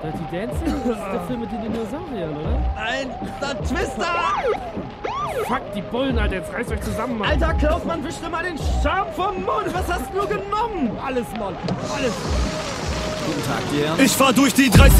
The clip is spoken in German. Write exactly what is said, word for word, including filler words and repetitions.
Dirty Dancing? Das ist der Film mit den Dinosauriern, oder? Ein der Twister! Fuck, die Bullen, Alter, jetzt reißt euch zusammen, Mann. Alter, Klaus, Mann, wisch dir mal den Charme vom Mund! Was hast du genommen? Alles, Mann, alles. Guten Tag, dir. Ich fahr durch die dreißig